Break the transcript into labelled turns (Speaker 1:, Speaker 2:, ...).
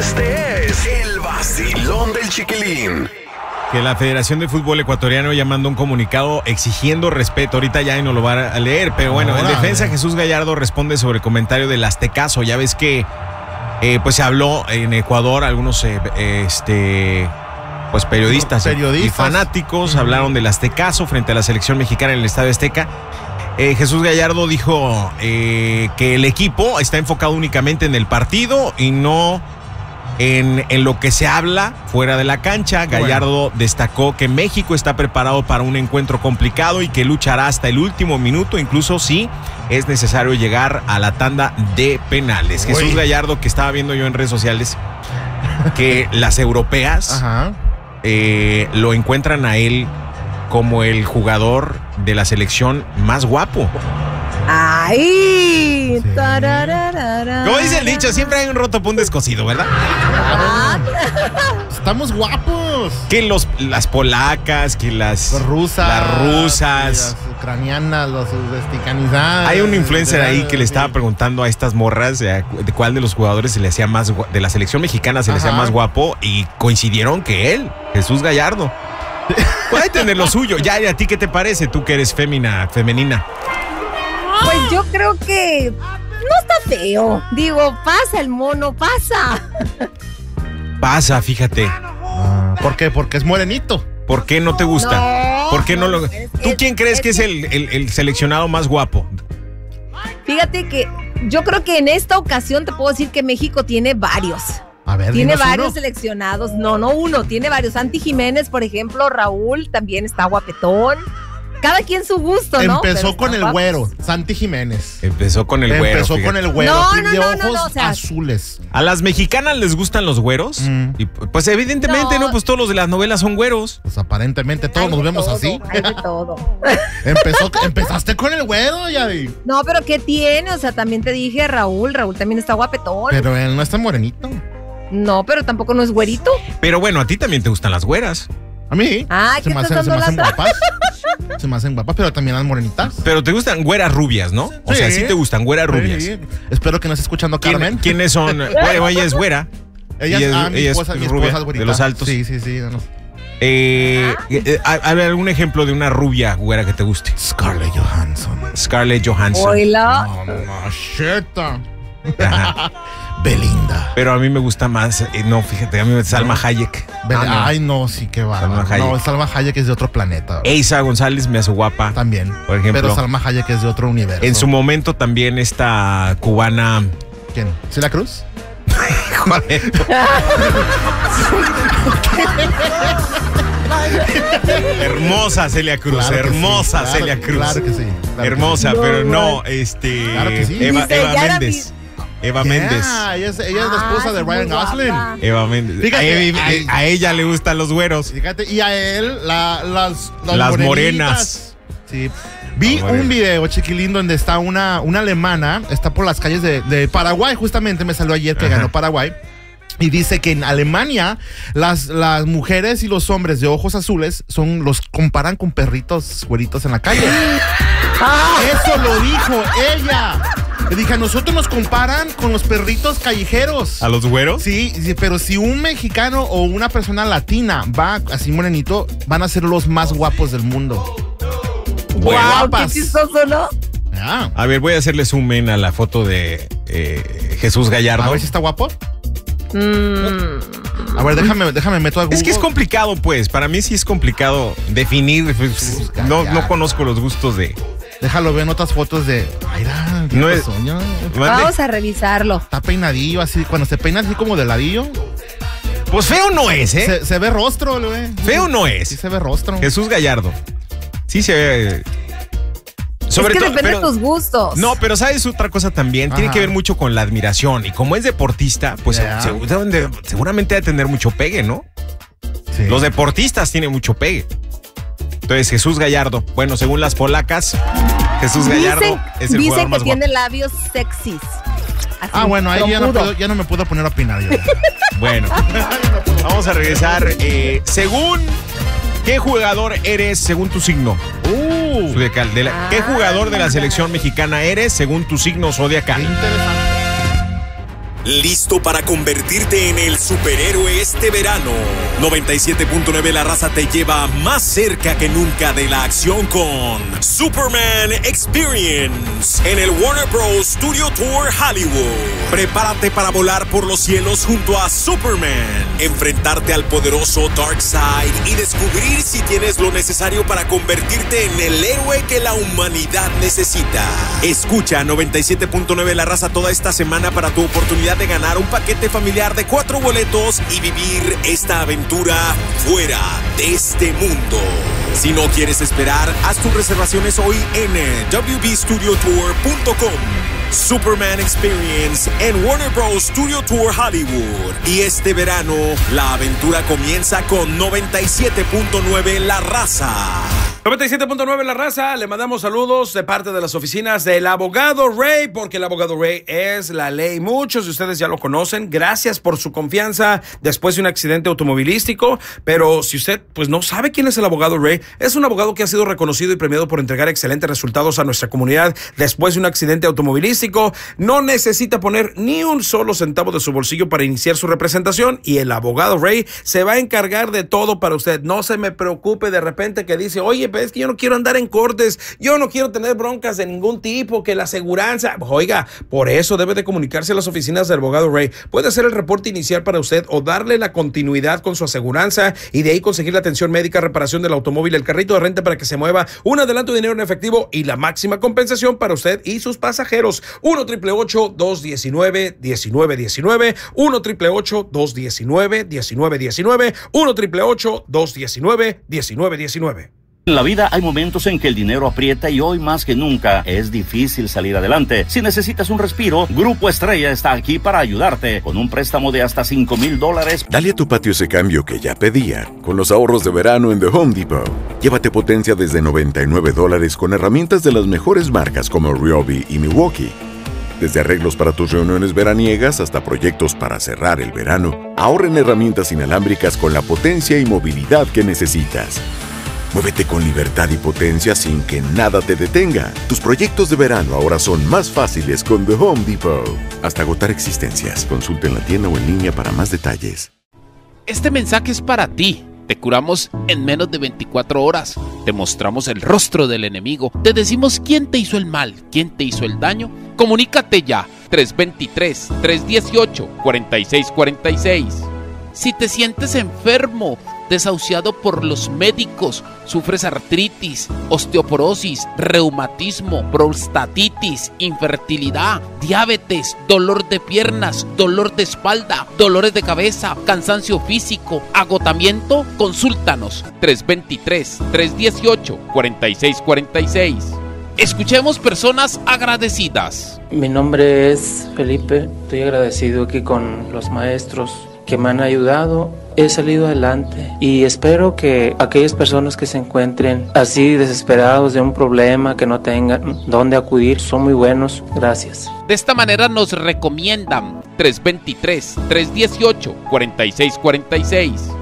Speaker 1: Este es el vacilón del Chiquilín.
Speaker 2: Que la Federación de Fútbol Ecuatoriano ya mandó un comunicado exigiendo respeto. Ahorita ya no lo va a leer, pero bueno, en defensa Jesús Gallardo responde sobre el comentario del Aztecaso. Ya ves que pues se habló en Ecuador, algunos pues periodistas y fanáticos hablaron del Aztecaso frente a la selección mexicana en el Estadio Azteca. Jesús Gallardo dijo que el equipo está enfocado únicamente en el partido y no en lo que se habla fuera de la cancha. Gallardo destacó que México está preparado para un encuentro complicado y que luchará hasta el último minuto, incluso si es necesario llegar a la tanda de penales. Jesús Gallardo, que estaba viendo yo en redes sociales, que las europeas lo encuentran a él como el jugador de la selección más guapo.
Speaker 3: ¡Ay!
Speaker 2: Sí. Como dice el dicho, siempre hay un roto por un descosido, ¿verdad?
Speaker 4: Estamos guapos.
Speaker 2: Que las polacas, que las rusas,
Speaker 4: las ucranianas, las uzbekistanizadas.
Speaker 2: Hay un influencer ahí que le estaba preguntando a estas morras de cuál de los jugadores se le hacía más de la selección mexicana se le hacía más guapo, y coincidieron que él, Jesús Gallardo. Puede tener lo suyo. Ya, ¿y a ti qué te parece? Tú que eres femenina.
Speaker 3: Pues yo creo que no está feo. Digo, pasa el mono, pasa.
Speaker 2: Pasa, fíjate.
Speaker 4: ¿Por qué? Porque es morenito.
Speaker 2: ¿Por qué no te gusta?
Speaker 3: No,
Speaker 2: ¿Por qué no lo? ¿Tú quién crees que es el seleccionado más guapo?
Speaker 3: Fíjate que yo creo que en esta ocasión te puedo decir que México tiene varios.
Speaker 4: A ver,
Speaker 3: tiene varios seleccionados. No uno, tiene varios. Santi Jiménez, por ejemplo, Raúl también está guapetón. Cada quien su gusto, ¿no?
Speaker 4: Empezó con el güero, Santi Jiménez.
Speaker 2: Empezó con el güero.
Speaker 4: Empezó con el güero, de ojos
Speaker 3: o sea,
Speaker 4: azules.
Speaker 2: ¿A las mexicanas les gustan los güeros? Y pues evidentemente, ¿no? Pues todos los de las novelas son güeros.
Speaker 4: Pues aparentemente todos nos vemos así.
Speaker 3: Hay de todo.
Speaker 4: Empezaste con el güero, Yadi.
Speaker 3: No, pero ¿qué tiene? O sea, también te dije Raúl también está guapetón.
Speaker 4: Pero él no está morenito.
Speaker 3: No, pero tampoco no es güerito.
Speaker 2: Pero bueno, a ti también te gustan las güeras.
Speaker 4: A mí.
Speaker 3: ¿Qué
Speaker 4: se me hacen guapas. Se me hacen guapas, pero también las morenitas.
Speaker 2: Pero te gustan güeras rubias, ¿no? O sea, sí te gustan güeras rubias.
Speaker 4: Sí. Espero que no estés escuchando Carmen.
Speaker 2: ¿Quiénes son? Bueno, ella es güera.
Speaker 4: Ella es rubia,
Speaker 2: de los altos.
Speaker 4: Sí. No.
Speaker 2: A ver, algún ejemplo de una rubia güera que te guste.
Speaker 4: Scarlett Johansson.
Speaker 3: Hola.
Speaker 4: No, shit. Belinda.
Speaker 2: Pero a mí me gusta más, fíjate, a mí me Salma Hayek.
Speaker 4: Ay, no, sí que va. No, Salma Hayek es de otro planeta.
Speaker 2: Eiza González me hace guapa.
Speaker 4: También.
Speaker 2: Por ejemplo.
Speaker 4: Pero Salma Hayek es de otro universo.
Speaker 2: En su momento también esta cubana.
Speaker 4: ¿Quién? ¿Celia Cruz?
Speaker 2: Joder. Hermosa Celia Cruz,
Speaker 4: claro
Speaker 2: hermosa
Speaker 4: sí,
Speaker 2: Celia Cruz.
Speaker 4: Claro que sí.
Speaker 2: Hermosa, pero no,
Speaker 4: Claro que sí.
Speaker 2: Eva Méndez. Eva Méndez.
Speaker 4: Ella es la esposa de Ryan Gosling.
Speaker 2: Eva Méndez.
Speaker 4: Fíjate,
Speaker 2: a ella le gustan los güeros.
Speaker 4: Fíjate, y a él las
Speaker 2: morenas.
Speaker 4: Sí. Vi un video, chiquilín, donde está una alemana, está por las calles de Paraguay, justamente me salió ayer que ganó Paraguay. Y dice que en Alemania las mujeres y los hombres de ojos azules los comparan con perritos güeritos en la calle. Eso lo dijo ella. Le dije, a nosotros nos comparan con los perritos callejeros.
Speaker 2: ¿A los güeros?
Speaker 4: Sí, pero si un mexicano o una persona latina va así morenito, van a ser los más guapos del mundo.
Speaker 3: Wow, qué chistoso, ¿no?
Speaker 2: A ver, voy a hacerle zoom in a la foto de Jesús Gallardo.
Speaker 4: A ver si está guapo. A ver, déjame meto a Google.
Speaker 2: Es que es complicado, pues. Para mí sí es complicado definir. No conozco los gustos de...
Speaker 4: Déjalo ver en otras fotos de... Mira,
Speaker 2: no es...
Speaker 3: Vamos a revisarlo.
Speaker 4: Está peinadillo, así. Cuando se peina así como de ladillo.
Speaker 2: Pues feo no es, ¿eh?
Speaker 4: Se ve rostro, güey.
Speaker 2: Feo no es.
Speaker 4: Sí se ve rostro.
Speaker 2: Jesús Gallardo. Sí se ve...
Speaker 3: Sobre todo, depende de tus gustos.
Speaker 2: No, pero ¿sabes otra cosa también? Tiene que ver mucho con la admiración. Y como es deportista, pues seguramente debe tener mucho pegue, ¿no? Sí. Los deportistas tienen mucho pegue. Entonces, Jesús Gallardo, bueno, según las polacas, Jesús Gallardo es el jugador más guapo.
Speaker 3: Dicen que tiene labios sexys.
Speaker 4: Así, bueno, ahí ya no me puedo poner a opinar yo.
Speaker 2: Bueno, vamos a regresar. Según... ¿Qué jugador eres según tu signo? Zodiacal. ¿Qué jugador de la selección mexicana eres según tu signo zodiacal?
Speaker 4: Qué interesante.
Speaker 5: ¿Listo para convertirte en el superhéroe este verano? 97.9 La Raza te lleva más cerca que nunca de la acción con Superman Experience en el Warner Bros. Studio Tour Hollywood. Prepárate para volar por los cielos junto a Superman, enfrentarte al poderoso Darkseid y descubrir si tienes lo necesario para convertirte en el héroe que la humanidad necesita. Escucha 97.9 La Raza toda esta semana para tu oportunidad de ganar un paquete familiar de 4 boletos y vivir esta aventura fuera de este mundo. Si no quieres esperar, haz tus reservaciones hoy en wbstudiotour.com. Superman Experience en Warner Bros. Studio Tour Hollywood. Y este verano, la aventura comienza con 97.9 La Raza.
Speaker 6: 97.9 La Raza, le mandamos saludos de parte de las oficinas del Abogado Ray, porque el Abogado Ray es la ley. Muchos de ustedes ya lo conocen. Gracias por su confianza después de un accidente automovilístico. Pero si usted pues no sabe quién es el Abogado Ray, es un abogado que ha sido reconocido y premiado por entregar excelentes resultados a nuestra comunidad después de un accidente automovilístico. No necesita poner ni un solo centavo de su bolsillo para iniciar su representación y el Abogado Ray se va a encargar de todo para usted. No se me preocupe de repente que dice, oye, es que yo no quiero andar en cortes, yo no quiero tener broncas de ningún tipo, que la aseguranza. Oiga, por eso debe de comunicarse a las oficinas del Abogado Ray. Puede hacer el reporte inicial para usted o darle la continuidad con su aseguranza y de ahí conseguir la atención médica, reparación del automóvil, el carrito de renta para que se mueva, un adelanto de dinero en efectivo y la máxima compensación para usted y sus pasajeros. 1-888-219-1919, 1-888-219-1919, 1-888-219-1919.
Speaker 7: En la vida hay momentos en que el dinero aprieta y hoy más que nunca es difícil salir adelante. Si necesitas un respiro, Grupo Estrella está aquí para ayudarte con un préstamo de hasta $5,000.
Speaker 1: Dale a tu patio ese cambio que ya pedía con los ahorros de verano en The Home Depot. Llévate potencia desde $99 con herramientas de las mejores marcas como Ryobi y Milwaukee. Desde arreglos para tus reuniones veraniegas hasta proyectos para cerrar el verano, ahorra en herramientas inalámbricas con la potencia y movilidad que necesitas. Muévete con libertad y potencia sin que nada te detenga. Tus proyectos de verano ahora son más fáciles con The Home Depot. Hasta agotar existencias. Consulta en la tienda o en línea para más detalles.
Speaker 8: Este mensaje es para ti. Te curamos en menos de 24 horas. Te mostramos el rostro del enemigo. Te decimos quién te hizo el mal, quién te hizo el daño. Comunícate ya. 323-318-4646. Si te sientes enfermo, desahuciado por los médicos, sufres artritis, osteoporosis, reumatismo, prostatitis, infertilidad, diabetes, dolor de piernas, dolor de espalda, dolores de cabeza, cansancio físico, agotamiento, consúltanos. 323-318-4646. Escuchemos personas agradecidas.
Speaker 9: Mi nombre es Felipe, estoy agradecido aquí con los maestros que me han ayudado. He salido adelante y espero que aquellas personas que se encuentren así desesperados de un problema, que no tengan dónde acudir, son muy buenos. Gracias.
Speaker 8: De esta manera nos recomiendan 323-318-4646.